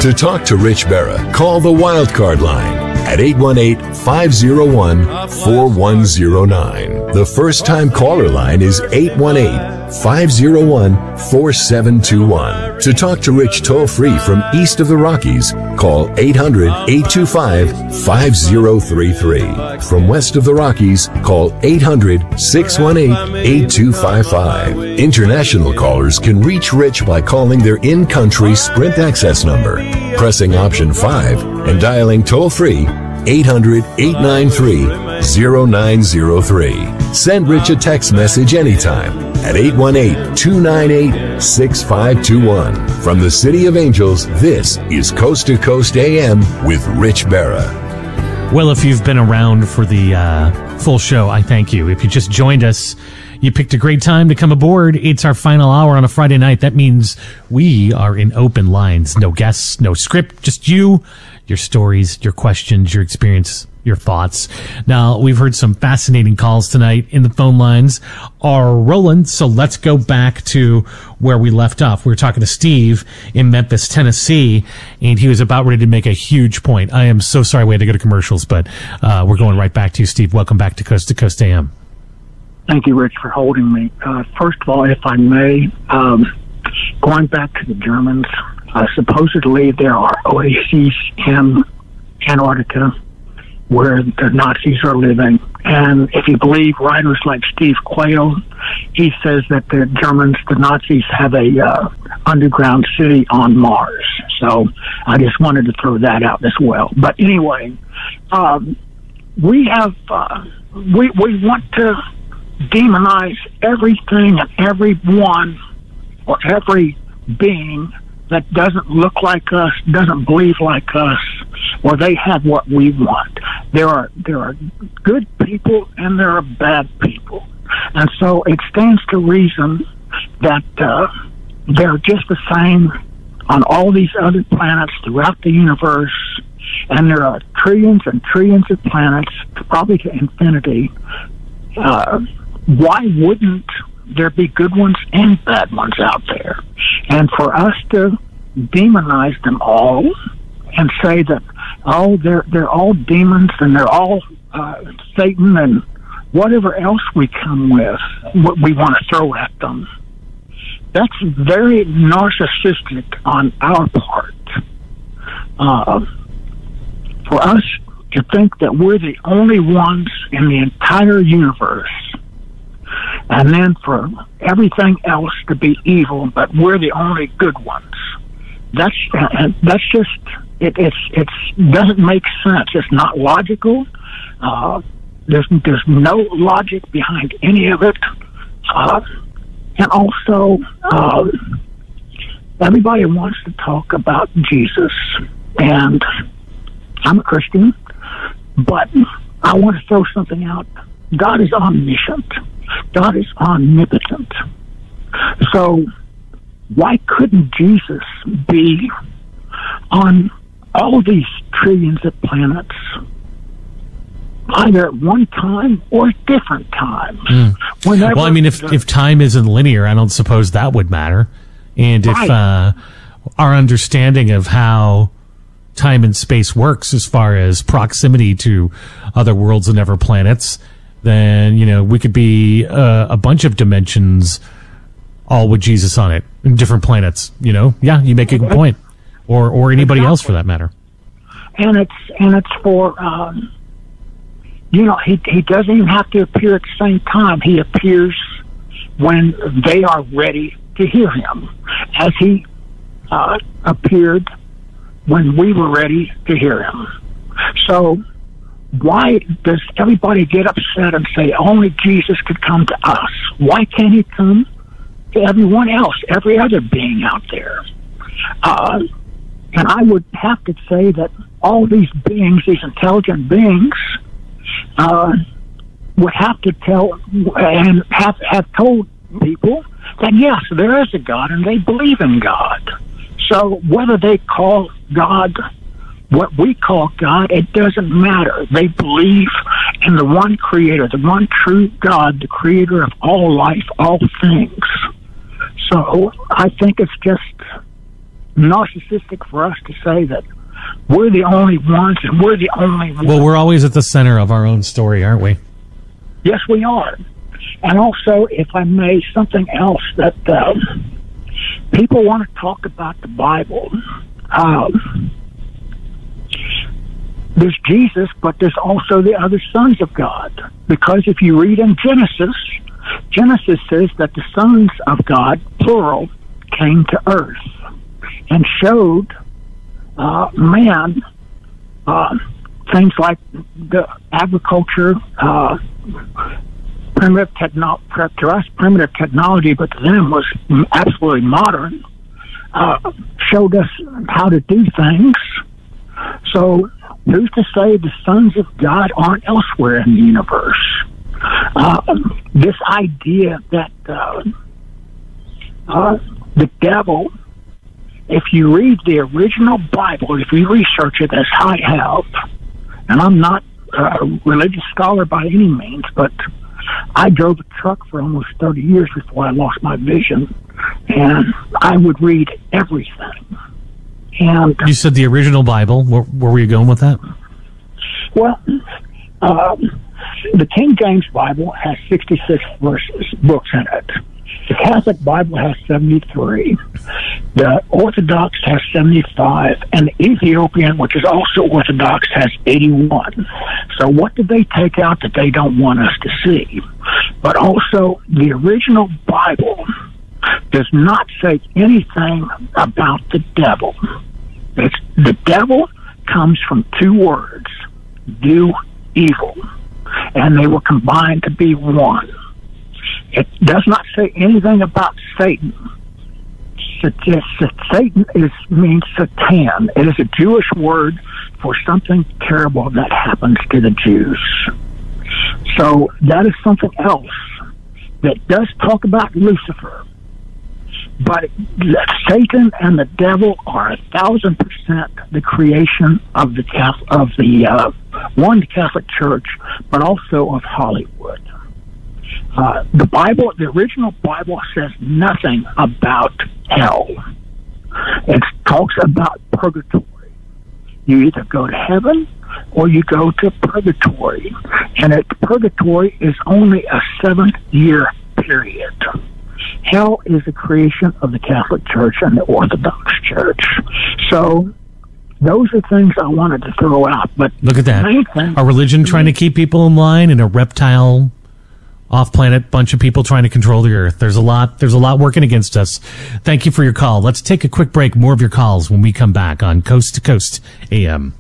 To talk to Rich Berra, call the Wildcard line at 818-501-4109. The first-time caller line is 818-501-4721. To talk to Rich toll-free from east of the Rockies, call 800-825-5033. From west of the Rockies, call 800-618-8255. International callers can reach Rich by calling their in-country Sprint access number, pressing option 5, and dialing toll-free 800-893-0903. Send Rich a text message anytime at 818-298-6521. From the City of Angels, this is Coast to Coast AM with Rich Berra. Well, if you've been around for the full show, I thank you. If you just joined us, you picked a great time to come aboard. It's our final hour on a Friday night. That means we are in open lines. No guests, no script, just you, your stories, your questions, your experience, your thoughts. Now, we've heard some fascinating calls tonight in the phone lines are rolling, so let's go back to where we left off. We were talking to Steve in Memphis, Tennessee, and he was about ready to make a huge point. I am so sorry we had to go to commercials, but we're going right back to you, Steve. Welcome back to Coast AM. Thank you, Rich, for holding me. First of all, if I may, going back to the Germans, supposedly there are oases in Antarctica where the Nazis are living. And if you believe writers like Steve Quayle, he says that the Nazis have a underground city on Mars. So I just wanted to throw that out as well. But anyway, we want to demonize everything and everyone or every being that doesn't look like us, doesn't believe like us, or they have what we want. There are good people and there are bad people. And so it stands to reason that they're just the same on all these other planets throughout the universe, and there are trillions and trillions of planets, probably to infinity. Why wouldn't there be good ones and bad ones out there? And for us to demonize them all and say that, oh, they're all demons and they're all Satan and whatever else we come with, what we want to throw at them, that's very narcissistic on our part. For us to think that we're the only ones in the entire universe, and then for everything else to be evil, but we're the only good ones. That's just it doesn't make sense. It's not logical. There's no logic behind any of it. And also, everybody wants to talk about Jesus, and I'm a Christian, but I want to throw something out. God is omniscient. God is omnipotent. So why couldn't Jesus be on all of these trillions of planets either at one time or different times? Well, I mean, if time isn't linear, I don't suppose that would matter. And if our understanding of how time and space works as far as proximity to other worlds and other planets, then, we could be a bunch of dimensions all with Jesus on it, in different planets, Yeah, you make a good point. Or anybody else for that matter. And it's for, he doesn't even have to appear at the same time. He appears when they are ready to hear him, as he appeared when we were ready to hear him. So why does everybody get upset and say only Jesus could come to us? Why can't he come to everyone else, every other being out there? And I would have to say that all these beings, these intelligent beings, would have to tell and have told people that, yes, there is a God and they believe in God. So whether they call God what we call God, it doesn't matter. They believe in the one creator, the one true God, the creator of all life, all things. So I think it's just narcissistic for us to say that we're the only ones and we're the only ones. Well, we're always at the center of our own story, aren't we? Yes, we are. And also, if I may, something else that people want to talk about the Bible. There's Jesus, but there's also the other sons of God. Because if you read in Genesis says that the sons of God, plural, came to earth and showed man things like the agriculture, primitive technology, but to them was absolutely modern, showed us how to do things. So who's to say the sons of God aren't elsewhere in the universe? This idea that the devil, if you read the original Bible, if you research it as I have, and I'm not a religious scholar by any means, but I drove a truck for almost 30 years before I lost my vision, and I would read everything. And you said the original Bible. Where were you going with that? Well, the King James Bible has 66 books in it. The Catholic Bible has 73. The Orthodox has 75. And the Ethiopian, which is also Orthodox, has 81. So what did they take out that they don't want us to see? But also, the original Bible does not say anything about the devil. The devil comes from two words, do evil. And they were combined to be one. It does not say anything about Satan. Satan means Satan. It is a Jewish word for something terrible that happens to the Jews. So that is something else that does talk about Lucifer. But Satan and the devil are 1,000% the creation of the Catholic Church, but also of Hollywood. The Bible, the original Bible, says nothing about hell. It talks about purgatory. You either go to heaven or you go to purgatory, and purgatory is only a 7-year period. Hell is a creation of the Catholic Church and the Orthodox Church. So those are things I wanted to throw out. But look at that. A religion trying to keep people in line, and a reptile off-planet bunch of people trying to control the earth. There's a lot working against us. Thank you for your call. Let's take a quick break. More of your calls when we come back on Coast to Coast AM.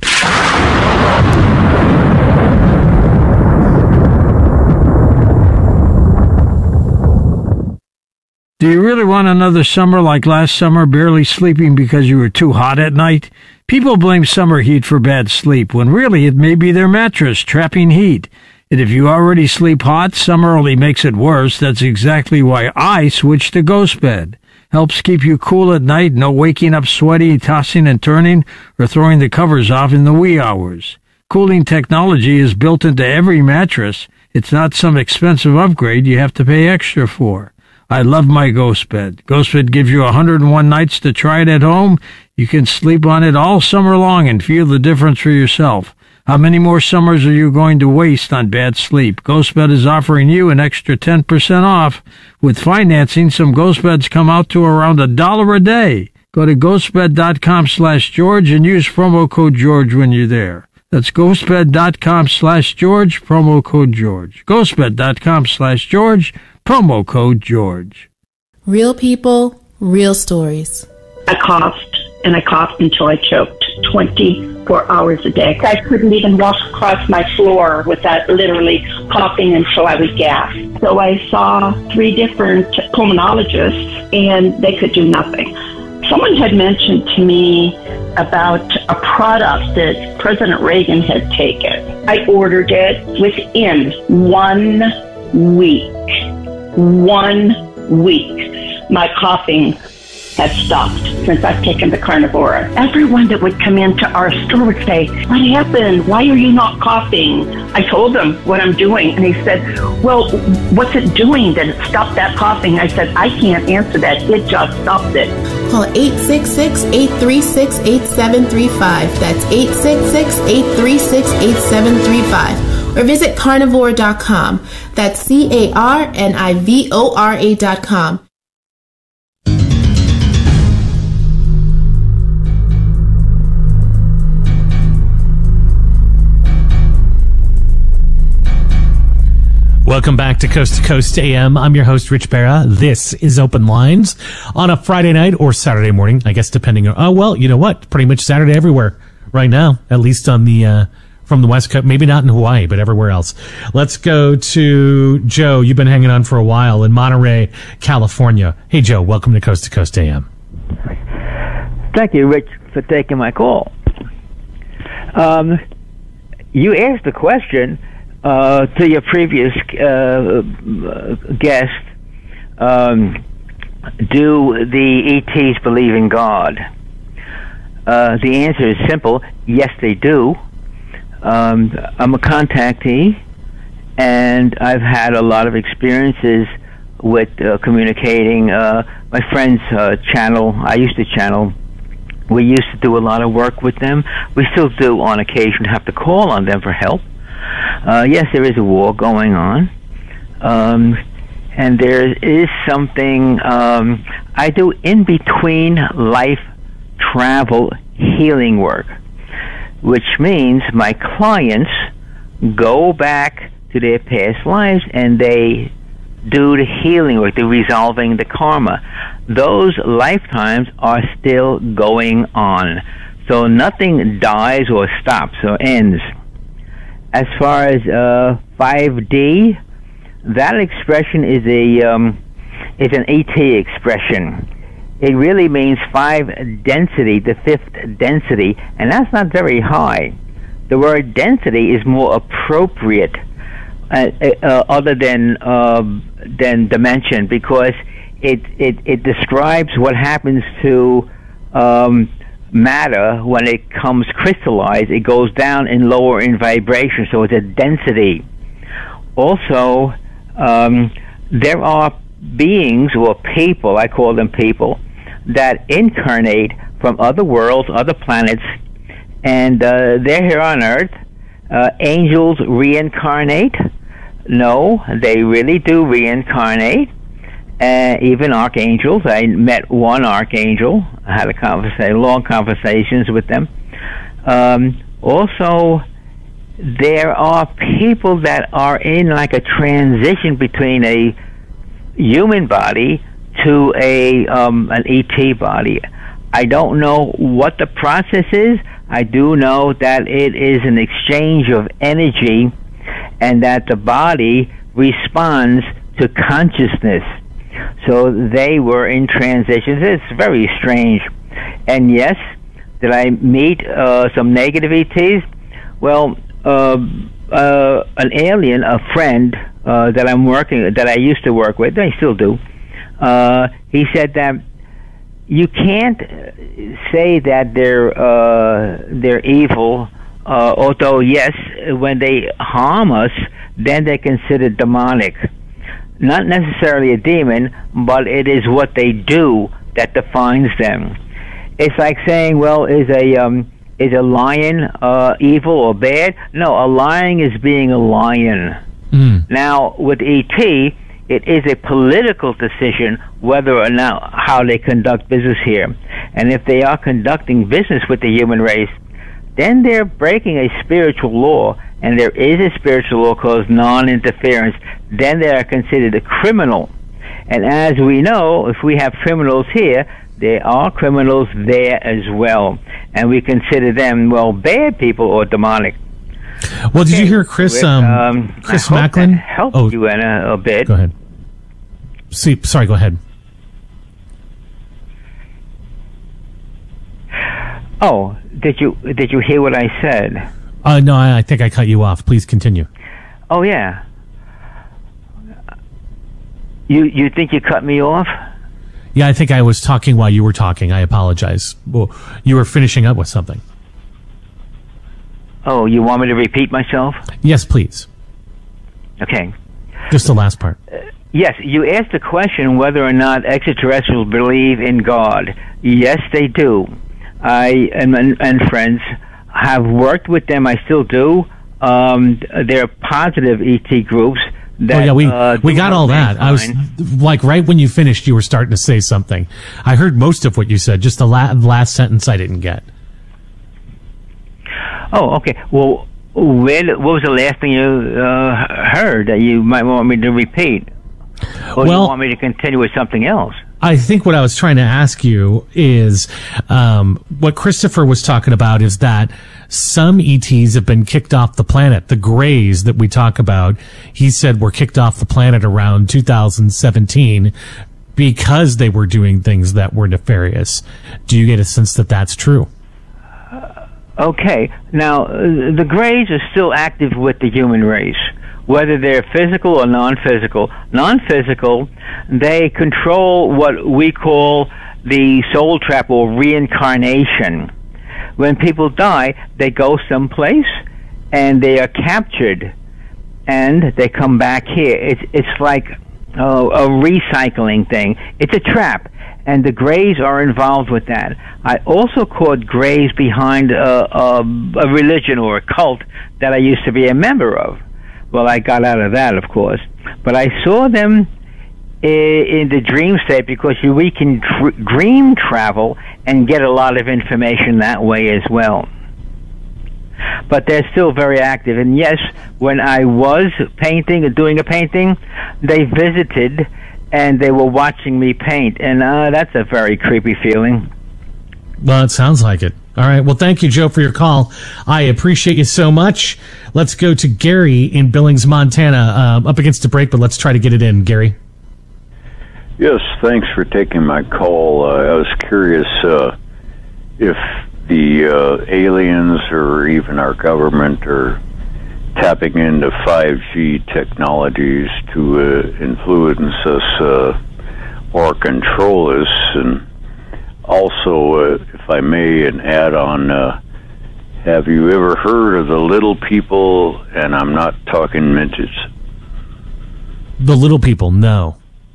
Do you really want another summer like last summer, barely sleeping because you were too hot at night? People blame summer heat for bad sleep, when really it may be their mattress trapping heat. And if you already sleep hot, summer only makes it worse. That's exactly why I switched to Ghost Bed. Helps keep you cool at night, no waking up sweaty, tossing and turning, or throwing the covers off in the wee hours. Cooling technology is built into every mattress. It's not some expensive upgrade you have to pay extra for. I love my Ghost Bed. Ghost Bed gives you 101 nights to try it at home. You can sleep on it all summer long and feel the difference for yourself. How many more summers are you going to waste on bad sleep? Ghost Bed is offering you an extra 10% off. With financing, some Ghost Beds come out to around $1 a day. Go to ghostbed.com/George and use promo code George when you're there. That's ghostbed.com/George, promo code George. ghostbed.com/George, promo code George. Real people, real stories. I coughed until I choked 24 hours a day. I couldn't even walk across my floor without literally coughing until I would gasp. So I saw 3 different pulmonologists, and they could do nothing. Someone had mentioned to me about a product that President Reagan had taken. I ordered it within 1 week. 1 week. My coughing has stopped since I've taken the Carnivora. Everyone that would come into our store would say, what happened? Why are you not coughing? I told them what I'm doing, and he said, well, what's it doing that it stopped that coughing? I said, I can't answer that. It just stopped it. Call 866-836-8735. That's 866-836-8735. Or visit carnivore.com. That's CARNIVORA.com. Welcome back to Coast AM. I'm your host, Rich Barra. This is Open Lines on a Friday night or Saturday morning, I guess, depending on, oh, well, you know what? Pretty much Saturday everywhere right now, at least on the, from the West Coast, maybe not in Hawaii, but everywhere else. Let's go to Joe. You've been hanging on for a while in Monterey, California. Hey, Joe, welcome to Coast AM. Thank you, Rich, for taking my call. You asked the question, to your previous guest, do the ETs believe in God? The answer is simple. Yes, they do. I'm a contactee, and I've had a lot of experiences with communicating. My friend's channel, I used to channel. We used to do a lot of work with them. We still do on occasion have to call on them for help. Yes, there is a war going on, and there is something I do in between life travel healing work, which means my clients go back to their past lives and they do the healing work, the resolving the karma. Those lifetimes are still going on, so nothing dies or stops or ends. As far as 5D, that expression is an ET expression. It really means 5 density, the 5th density, and that's not very high. The word density is more appropriate, other than dimension, because it describes what happens to matter when it comes crystallized. It goes down and lower in vibration, so it's a density. Also, there are beings or people, I call them people, that incarnate from other worlds, other planets, and they're here on Earth. Angels reincarnate? No, they really do reincarnate. Even archangels. I met one archangel. I had long conversations with them. Also, there are people that are in like a transition between a human body to an ET body. I don't know what the process is. I do know that it is an exchange of energy and that the body responds to consciousness. So they were in transitions. It's very strange. And yes, did I meet some negative ETs? Well, an alien, a friend that I used to work with, I still do. He said that you can't say that they're evil. Although yes, when they harm us, then they're considered demonic. Not necessarily a demon, but it is what they do that defines them. It's like saying, well, is a lion evil or bad? No, a lion is being a lion. Now, with ET, it is a political decision whether or not how they conduct business here. And if they are conducting business with the human race, then they're breaking a spiritual law, and there is a spiritual law called non-interference. Then they are considered a criminal. And as we know, if we have criminals here, there are criminals there as well. And we consider them, well, bad people or demonic. Well, did you hear Chris Macklin? Helped you in a bit. Go ahead. Sorry, go ahead. Oh, did you hear what I said? No, I think I cut you off. Please continue. Oh yeah. You think you cut me off? Yeah, I think I was talking while you were talking. I apologize. Well, you were finishing up with something. Oh, you want me to repeat myself? Yes, please. Okay. Just the last part. Yes, you asked the question whether or not extraterrestrials believe in God. Yes, they do. I and friends have worked with them. I still do. They're positive ET groups. That, we got all that. I was like, right when you finished, you were starting to say something. I heard most of what you said. Just the last sentence I didn't get. Oh, okay. Well, what was the last thing you heard that you might want me to repeat? Or do you want me to continue with something else? I think what I was trying to ask you is, what Christopher was talking about is that some ETs have been kicked off the planet. The Greys that we talk about, he said were kicked off the planet around 2017 because they were doing things that were nefarious. Do you get a sense that that's true? Okay. Now, the Greys are still active with the human race, whether they're physical or non-physical. Non-physical, they control what we call the soul trap or reincarnation. When people die, they go someplace and they are captured and they come back here. It's like a recycling thing. It's a trap, and the Greys are involved with that. I also caught Greys behind a religion or a cult that I used to be a member of. Well, I got out of that, of course. But I saw them in the dream state because we can dream travel and get a lot of information that way as well. But they're still very active. And yes, when I was doing a painting, they visited and they were watching me paint. And that's a very creepy feeling. Well, it sounds like it. All right. Well, thank you, Joe, for your call. I appreciate you so much. Let's go to Gary in Billings, Montana. Up against a break, but let's try to get it in. Gary? Yes, thanks for taking my call. I was curious if the aliens or even our government are tapping into 5G technologies to influence us or control us. And also, if I may, an add-on, have you ever heard of the little people? And I'm not talking midgets. The little people, no.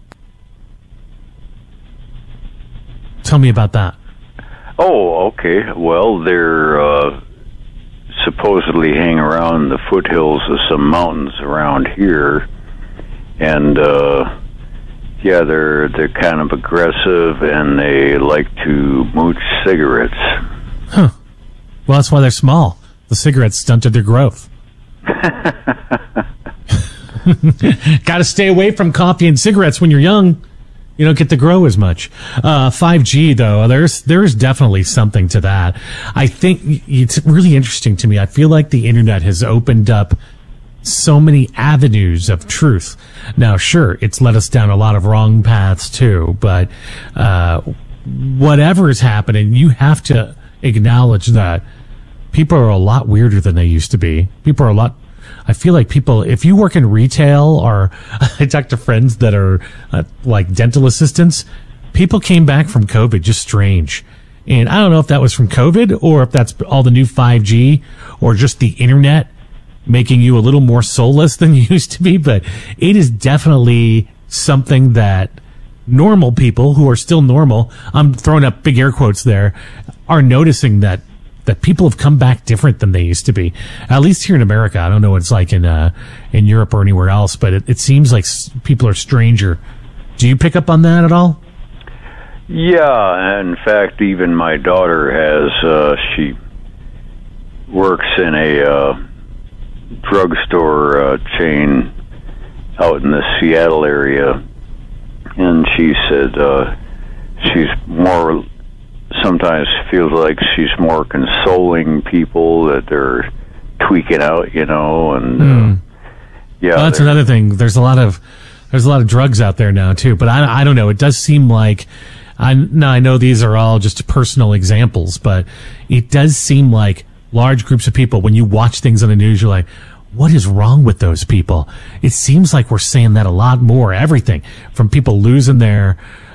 Tell me about that. Oh, okay. Well, they're supposedly hang around the foothills of some mountains around here, and yeah, they're kind of aggressive, and they like to mooch cigarettes. Huh. Well, that's why they're small. The cigarettes stunted their growth. Got to stay away from coffee and cigarettes when you're young. You don't get to grow as much. 5G, though, there's definitely something to that. I think it's really interesting to me. I feel like the internet has opened up so many avenues of truth. Now, sure, it's led us down a lot of wrong paths, too, but whatever is happening, you have to acknowledge that people are a lot weirder than they used to be. I feel like people, if you work in retail, or I talk to friends that are like dental assistants, people came back from COVID just strange. And I don't know if that was from COVID or if that's all the new 5G or just the internet making you a little more soulless than you used to be. But it is definitely something that normal people who are still normal, I'm throwing up big air quotes there, are noticing that people have come back different than they used to be. At least here in America. I don't know what it's like in Europe or anywhere else, but it seems like people are stranger. Do you pick up on that at all? Yeah, in fact, even my daughter has, she works in a drugstore chain out in the Seattle area, and she said she's more... sometimes feels like she's more consoling people that they're tweaking out, and yeah. Well, that's another thing. There's a lot of drugs out there now too, but I don't know. It does seem like I know these are all just personal examples, but it does seem like large groups of people, when you watch things on the news, you're like, what is wrong with those people? It seems like we're saying that a lot more. Everything from people losing their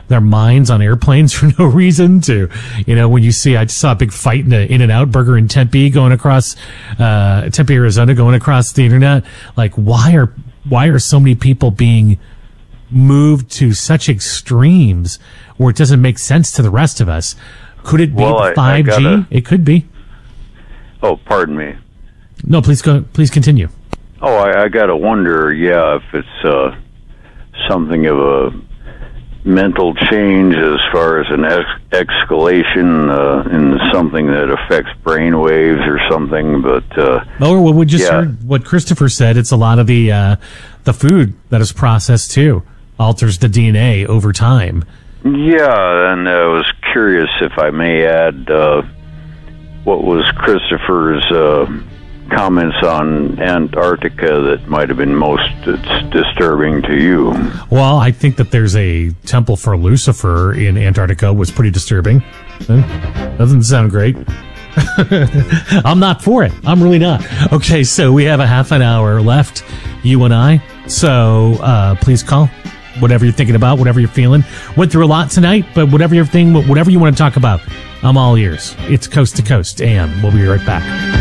their minds on airplanes for no reason to, when you see, I just saw a big fight in the In-N-Out Burger in Tempe going across, Tempe, Arizona, going across the internet. Like, why are so many people being moved to such extremes where it doesn't make sense to the rest of us? Could it be 5G? It could be. Oh, pardon me. No, please continue. Oh, I gotta wonder, if it's something of a mental change as far as an escalation in something that affects brain waves or something. But we just heard what Christopher said. It's a lot of the food that is processed too alters the DNA over time. Yeah, and I was curious, if I may add, what was Christopher's comments on Antarctica that might have been most disturbing to you? Well, I think that there's a temple for Lucifer in Antarctica was pretty disturbing. Doesn't sound great. I'm not for it. I'm really not. Okay, so we have a half an hour left, you and I. So please call. Whatever you're thinking about, whatever you're feeling. Went through a lot tonight, but whatever you want to talk about, I'm all ears. It's Coast to Coast AM. We'll be right back.